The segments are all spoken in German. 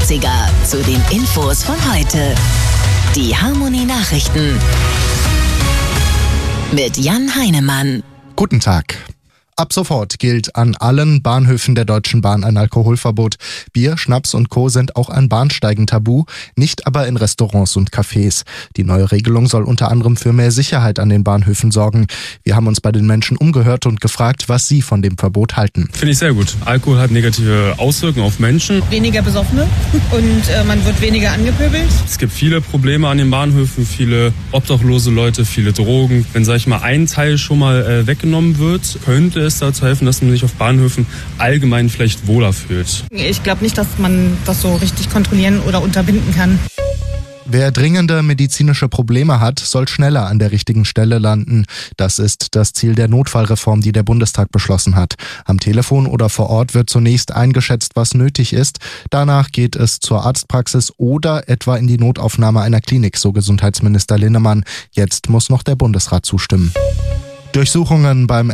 80er zu den Infos von heute. Die Harmony Nachrichten mit Jan Heinemann. Guten Tag. Ab sofort gilt an allen Bahnhöfen der Deutschen Bahn ein Alkoholverbot. Bier, Schnaps und Co. sind auch an Bahnsteigen tabu, nicht aber in Restaurants und Cafés. Die neue Regelung soll unter anderem für mehr Sicherheit an den Bahnhöfen sorgen. Wir haben uns bei den Menschen umgehört und gefragt, was sie von dem Verbot halten. Finde ich sehr gut. Alkohol hat negative Auswirkungen auf Menschen. Weniger Besoffene und man wird weniger angepöbelt. Es gibt viele Probleme an den Bahnhöfen, viele obdachlose Leute, viele Drogen. Wenn, sag ich mal, ein Teil schon mal weggenommen wird, könnte es dazu helfen, dass man sich auf Bahnhöfen allgemein vielleicht wohler fühlt. Ich glaube nicht, dass man das so richtig kontrollieren oder unterbinden kann. Wer dringende medizinische Probleme hat, soll schneller an der richtigen Stelle landen. Das ist das Ziel der Notfallreform, die der Bundestag beschlossen hat. Am Telefon oder vor Ort wird zunächst eingeschätzt, was nötig ist. Danach geht es zur Arztpraxis oder etwa in die Notaufnahme einer Klinik, so Gesundheitsminister Linnemann. Jetzt muss noch der Bundesrat zustimmen. Durchsuchungen beim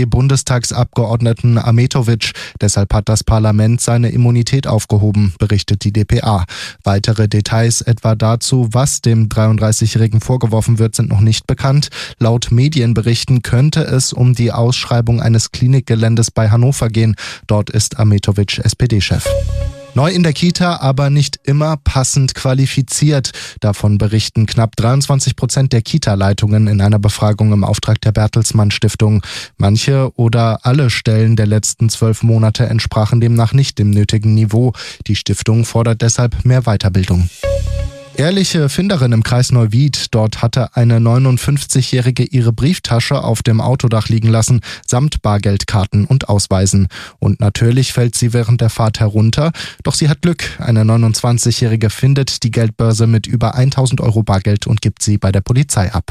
SPD-Bundestagsabgeordneten Ahmetović. Deshalb hat das Parlament seine Immunität aufgehoben, berichtet die dpa. Weitere Details etwa dazu, was dem 33-Jährigen vorgeworfen wird, sind noch nicht bekannt. Laut Medienberichten könnte es um die Ausschreibung eines Klinikgeländes bei Hannover gehen. Dort ist Ahmetović SPD-Chef. Neu in der Kita, aber nicht immer passend qualifiziert. Davon berichten knapp 23% der Kita-Leitungen in einer Befragung im Auftrag der Bertelsmann Stiftung. Manche oder alle Stellen der letzten 12 Monate entsprachen demnach nicht dem nötigen Niveau. Die Stiftung fordert deshalb mehr Weiterbildung. Ehrliche Finderin im Kreis Neuwied. Dort hatte eine 59-Jährige ihre Brieftasche auf dem Autodach liegen lassen, samt Bargeldkarten und Ausweisen. Und natürlich fällt sie während der Fahrt herunter. Doch sie hat Glück. Eine 29-Jährige findet die Geldbörse mit über 1.000 Euro Bargeld und gibt sie bei der Polizei ab.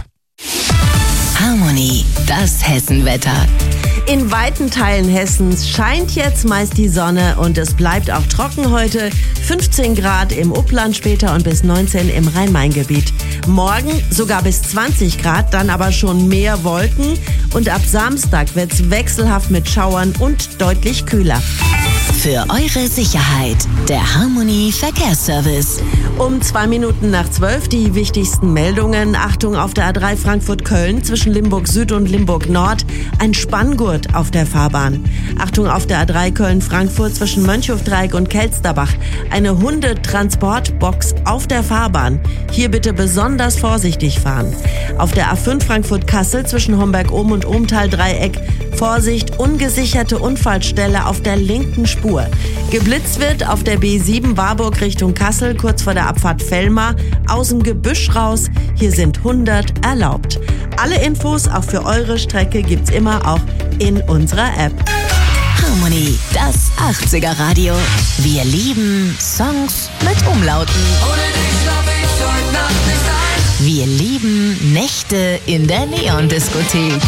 Harmony, das Hessenwetter. In weiten Teilen Hessens scheint jetzt meist die Sonne und es bleibt auch trocken heute. 15 Grad im Upland später und bis 19 im Rhein-Main-Gebiet. Morgen sogar bis 20 Grad, dann aber schon mehr Wolken. Und ab Samstag wird's wechselhaft mit Schauern und deutlich kühler. Für eure Sicherheit, der Harmony Verkehrsservice. Um 2 Minuten nach 12 die wichtigsten Meldungen. Achtung auf der A3 Frankfurt-Köln zwischen Limburg Süd und Limburg Nord. Ein Spanngurt auf der Fahrbahn. Achtung auf der A3 Köln-Frankfurt zwischen Mönchhofdreieck und Kelsterbach. Eine Hundetransportbox auf der Fahrbahn. Hier bitte besonders vorsichtig fahren. Auf der A5 Frankfurt-Kassel zwischen Homberg-Ohm und Ohmtal-Dreieck. Vorsicht, ungesicherte Unfallstelle auf der linken Spur. Geblitzt wird auf der B7 Warburg Richtung Kassel, kurz vor der Abfahrt Vellmar, aus dem Gebüsch raus. Hier sind 100 erlaubt. Alle Infos auch für eure Strecke gibt's immer auch in unserer App. Harmony, das 80er Radio. Wir lieben Songs mit Umlauten. Ohne dich schlaf ich heute Nacht nicht ein. Wir lieben Nächte in der Neon-Diskothek.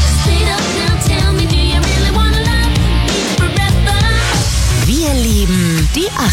Wir lieben die